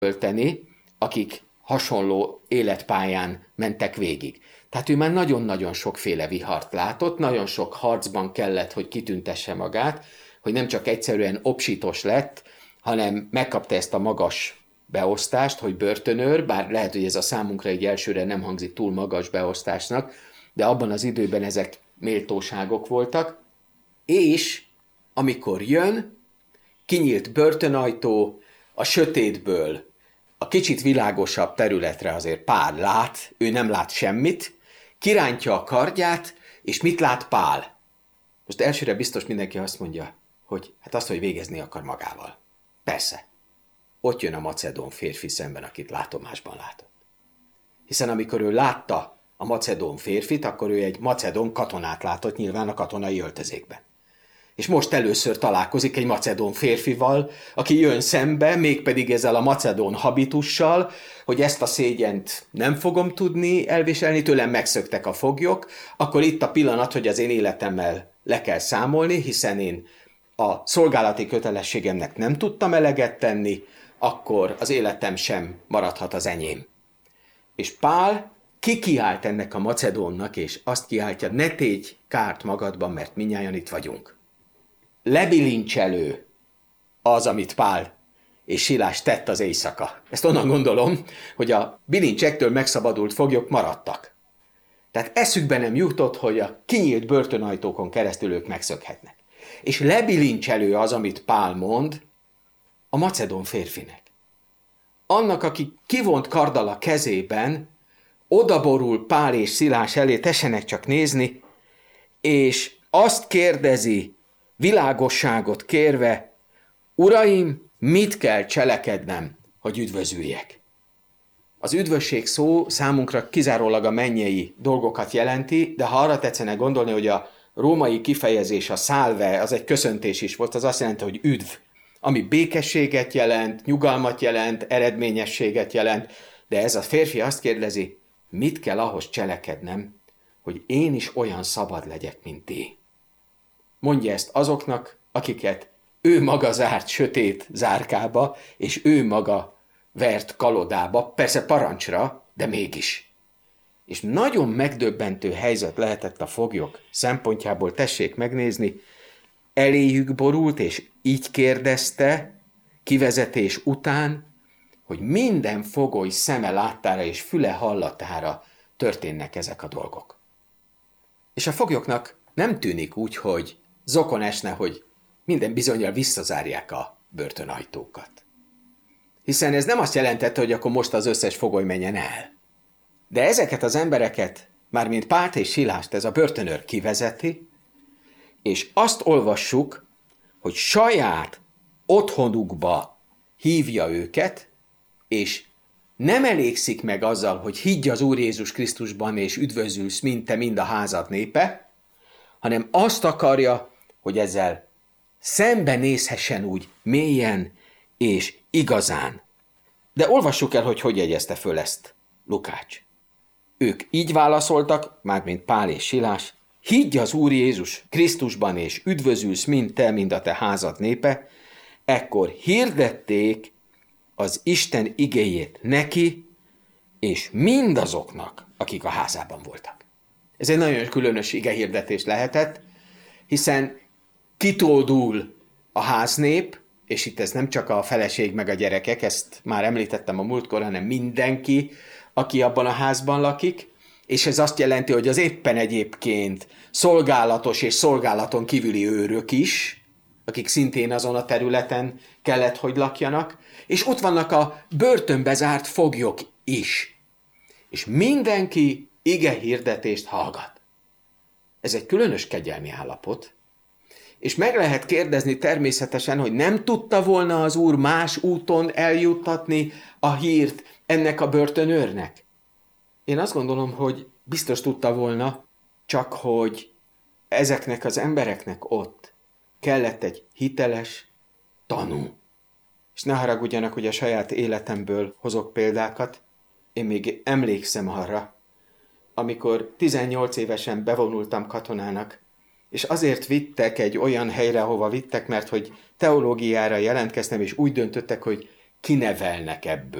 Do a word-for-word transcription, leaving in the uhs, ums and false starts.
tölteni, akik hasonló életpályán mentek végig. Tehát ő már nagyon-nagyon sokféle vihart látott, nagyon sok harcban kellett, hogy kitüntesse magát, hogy nem csak egyszerűen obsitos lett, hanem megkapta ezt a magas beosztást, hogy börtönőr, bár lehet, hogy ez a számunkra egy elsőre nem hangzik túl magas beosztásnak, de abban az időben ezek méltóságok voltak, és amikor jön, kinyílt börtönajtó, a sötétből a kicsit világosabb területre azért Pál lát, ő nem lát semmit, kirántja a kardját, és mit lát Pál? Most elsőre biztos mindenki azt mondja, hogy hát azt, hogy végezni akar magával. Persze. Ott jön a macedón férfi szemben, akit látomásban látott. Hiszen amikor ő látta a macedón férfit, akkor ő egy macedón katonát látott nyilván a katonai öltözékben. És most először találkozik egy macedón férfival, aki jön szembe, mégpedig ezzel a macedón habitussal, hogy ezt a szégyent nem fogom tudni elviselni, tőlem megszöktek a foglyok, akkor itt a pillanat, hogy az én életemmel le kell számolni, hiszen én a szolgálati kötelességemnek nem tudtam eleget tenni, akkor az életem sem maradhat az enyém. És Pál kikiált ennek a macedónnak, és azt kiáltja, ne tégy kárt magadban, mert mindnyájan itt vagyunk. Lebilincselő az, amit Pál és Silás tett az éjszaka. Ezt onnan gondolom, hogy a bilincsektől megszabadult foglyok maradtak. Tehát eszükbe nem jutott, hogy a kinyílt börtönajtókon keresztül ők megszökhetnek. És lebilincselő az, amit Pál mond a macedón férfinek. Annak, aki kivont karddal a kezében, odaborul Pál és Szilás elé, tessenek csak nézni, és azt kérdezi, világosságot kérve, uraim, mit kell cselekednem, hogy üdvözüljek? Az üdvösség szó számunkra kizárólag a mennyei dolgokat jelenti, de ha arra tetszene gondolni, hogy a római kifejezés, a salve, az egy köszöntés is volt, az azt jelenti, hogy üdv, ami békességet jelent, nyugalmat jelent, eredményességet jelent, de ez a férfi azt kérdezi, mit kell ahhoz cselekednem, hogy én is olyan szabad legyek, mint ti. Mondja ezt azoknak, akiket ő maga zárt sötét zárkába, és ő maga vert kalodába, persze parancsra, de mégis. És nagyon megdöbbentő helyzet lehetett a foglyok szempontjából, tessék megnézni, eléjük borult, és így kérdezte kivezetés után, hogy minden fogoly szeme láttára és füle hallatára történnek ezek a dolgok. És a foglyoknak nem tűnik úgy, hogy zokon esne, hogy minden bizonnyal visszazárják a börtönajtókat. Hiszen ez nem azt jelentette, hogy akkor most az összes fogoly menjen el. De ezeket az embereket, mármint Pált és Silást ez a börtönőr kivezeti, és azt olvassuk, hogy saját otthonukba hívja őket, és nem elégszik meg azzal, hogy higgy az Úr Jézus Krisztusban, és üdvözülsz, mint te, mind a házad népe, hanem azt akarja, hogy ezzel szembenézhessen úgy mélyen és igazán. De olvassuk el, hogy hogy jegyezte föl ezt Lukács. Ők így válaszoltak, mármint Pál és Silás, higgy az Úr Jézus Krisztusban, és üdvözülsz, mind te, mind a te házad népe, ekkor hirdették az Isten igéjét neki, és mindazoknak, akik a házában voltak. Ez egy nagyon különös igehirdetés lehetett, hiszen kitódul a háznép, és itt ez nem csak a feleség meg a gyerekek, ezt már említettem a múltkor, hanem mindenki, aki abban a házban lakik, és ez azt jelenti, hogy az éppen egyébként szolgálatos és szolgálaton kívüli őrök is, akik szintén azon a területen kellett, hogy lakjanak, és ott vannak a börtönbe zárt foglyok is. És mindenki ige hirdetést hallgat. Ez egy különös kegyelmi állapot, és meg lehet kérdezni természetesen, hogy nem tudta volna az Úr más úton eljuttatni a hírt ennek a börtönőrnek? Én azt gondolom, hogy biztos tudta volna, csak hogy ezeknek az embereknek ott kellett egy hiteles tanú. És ne haragudjanak, hogy a saját életemből hozok példákat, én még emlékszem arra, amikor tizennyolc évesen bevonultam katonának, és azért vittek egy olyan helyre, ahova vittek, mert hogy teológiára jelentkeztem, és úgy döntöttek, hogy kinevelnek ebből.